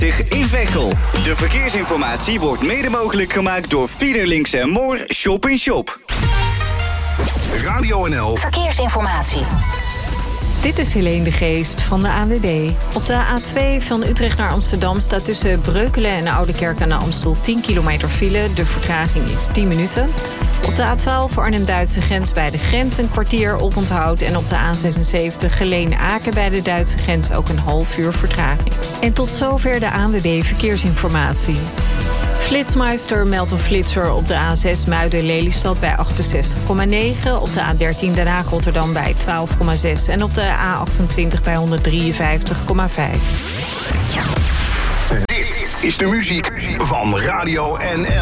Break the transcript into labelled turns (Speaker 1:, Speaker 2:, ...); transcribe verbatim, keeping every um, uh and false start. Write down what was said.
Speaker 1: in Veghel. De verkeersinformatie wordt mede mogelijk gemaakt door Fiederlinks en Moor Shop in Shop.
Speaker 2: Radio N L
Speaker 3: Verkeersinformatie.
Speaker 4: Dit is Helene de Geest van de A N W B. Op de A twee van Utrecht naar Amsterdam staat tussen Breukelen en Oudekerk aan de Amstel tien kilometer file. De vertraging is tien minuten. Op de A twaalf voor Arnhem-Duitse grens bij de grens een kwartier oponthoud. En op de A zesenzeventig Geleen-Aken bij de Duitse grens ook een half uur vertraging. En tot zover de A N W B Verkeersinformatie. Flitsmeister meldt een flitser op de A zes Muiden-Lelystad bij achtenzestig komma negen... op de A dertien Den Haag-Rotterdam bij twaalf komma zes... en op de A achtentwintig bij honderddrieënvijftig komma vijf.
Speaker 2: Dit is de muziek van Radio N L.